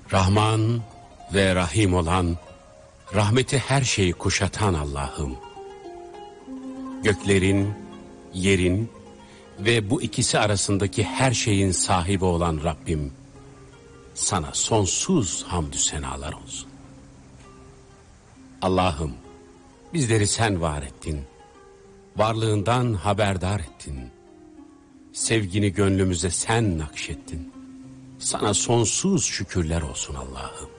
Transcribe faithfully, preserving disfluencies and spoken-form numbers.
Rahman ve Rahim olan, rahmeti her şeyi kuşatan Allah'ım. Göklerin, yerin ve bu ikisi arasındaki her şeyin sahibi olan Rabbim, sana sonsuz hamdü senalar olsun. Allah'ım, bizleri sen var ettin, varlığından haberdar ettin. Sevgini gönlümüze sen nakşettin. Sana sonsuz şükürler olsun Allah'ım.